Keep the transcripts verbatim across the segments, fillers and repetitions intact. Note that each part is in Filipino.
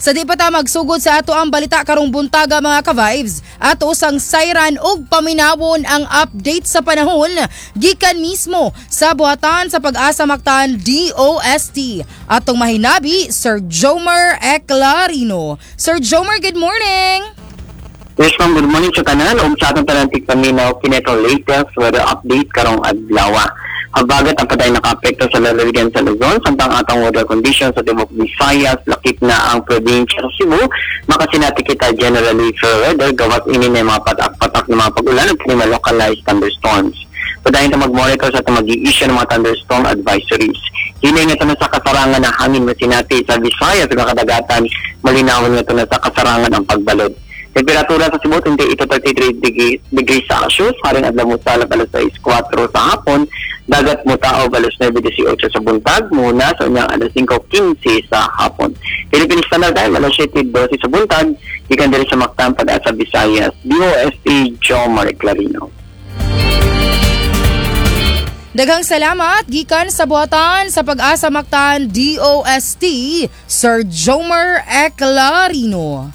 Sa di pa ta magsugod sa ato ang balita karong buntaga mga ka-vibes, ato sang sayran og paminawon ang update sa panahon gikan mismo sa buhatan sa Pag-asa Mactan D O S T. Atong mahinabi, Sir Jomer Eclarino. Sir Jomer, good morning! Yes ma'am, good morning sa tanan. Um, sa atong tanan tigpaminaw kineto latest weather update karong adlaw. Habagat ang paday naka-apekto sa lalawigan sa Luzon, samtang atang weather conditions sa Tibok Visayas, lakip na ang probinsya sa Cebu. Makasinati kita generally fair weather, gawas ini na mga patak-patak na mga pag-ulan at mga localized thunderstorms. Padayon na mag-monitor sa mag-i-issue ng mga thunderstorm advisories. Hinay nga ito na sa kasarangan na hangin masinati sa Visayas at kadagatan, malinawan nga ito na sa kasarangan ang pagbalod. Temperatura sa Cebu, hindi ito thirty-three degrees, degrees Celsius, haring adlaw mo sa alas sais kwatro sa hapon, dagat mo tao alas nine eighteen sa buntag, muna sa unyang alas five fifteen sa hapon. Philippine Standard Time, alas seven twelve sa buntag, ikan din sa Mactan, Pag-asa Visayas, D O S T, Jomer Eclarino. Daghang salamat gikan sa buhatan sa Pag-asa Mactan D O S T, Sir Jomer Eclarino.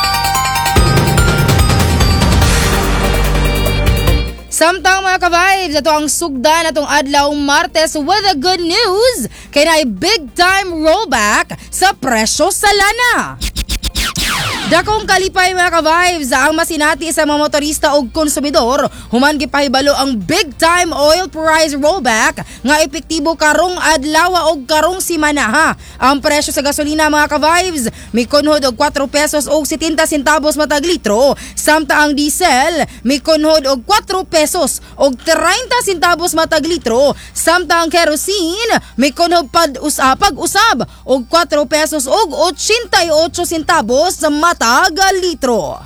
Samtang mga ka-vibes, ito ang sugdan atong adlaw Martes with the good news kay na big time rollback sa presyo sa lana. Dakong kalipay mga ka-vibes ang masinati sa mga motorista o konsumidor, human gipahibalo ang big time oil price rollback nga epektibo karong adlaw o karong simana ha. Ang presyo sa gasolina mga ka-vibes may kunhod og four pesos og seventy centavos matag litro, samta ang diesel may kunhod og four pesos og thirty centavos matag litro, samta ang kerosene may kunhod pad usapag usab og four pesos og eighty-eight centavos sa matag litro.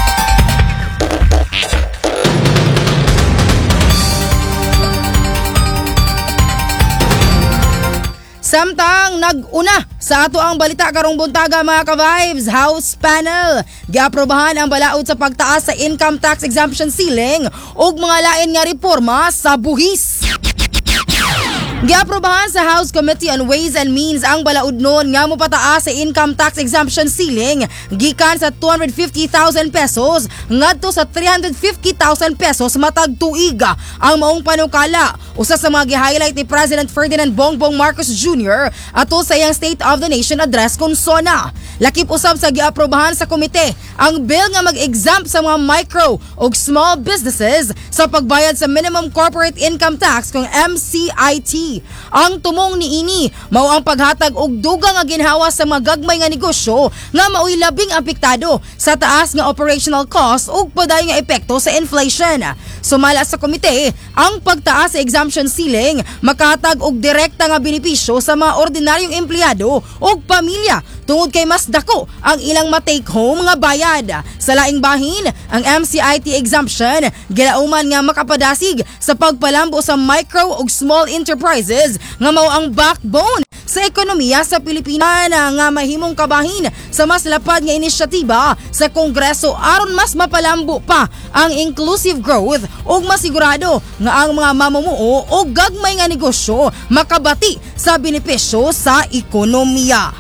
Samtang nag-una sa ato ang balita karong buntaga mga ka-vibes, House Panel giaprobahan ang balaod sa pagtaas sa income tax exemption ceiling ug mga lain nga reforma sa buhis. Giaprobahan sa House Committee on Ways and Means ang balaod noon nga mopataas sa income tax exemption ceiling gikan sa two hundred fifty thousand pesos ngadto sa three hundred fifty thousand pesos matag tuig. Ang maong panukala usa sa mga gi-highlight ni President Ferdinand Bongbong Marcos Junior ato sa iyang State of the Nation address kon sona. Lakip usab sa giaprobahan sa komite ang bill nga mag-exempt sa mga micro ug small businesses sa pagbayad sa minimum corporate income tax kung M C I T. Ang tumong niini mao ang paghatag og dugang nga ginhawa sa mga gagmay nga negosyo nga mao'y labing apektado sa taas nga operational cost ug padayon nga epekto sa inflation. Sumala sa komite, ang pagtaas sa exemption ceiling makahatag og direkta nga benepisyo sa mga ordinaryong empleyado ug pamilya tungod kay mas dako ang ilang ma-take home nga bayad. Sa laing bahin, ang M C I T exemption gilauman nga makapadasig sa pagpalambo sa micro ug small enterprises nga mao ang backbone sa ekonomiya sa Pilipinas nga mahimong kabahin sa mas lapad nga inisyatiba sa Kongreso aron mas mapalambo pa ang inclusive growth ug masigurado nga ang mga mamumuo o gagmay nga negosyo makabati sa benepisyo sa ekonomiya.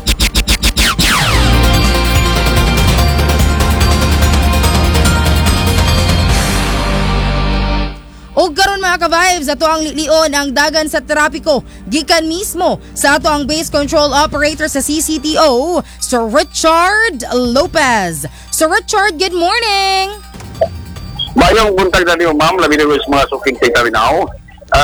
O karon mga ka-vibes, ato ang lion ang dagan sa trapiko gikan mismo sa ato ang base control operator sa C C T O, Sir Richard Lopez. Sir Richard, good morning! Bayang buntag na niyo ma'am, labi na sa mga suking tayo now.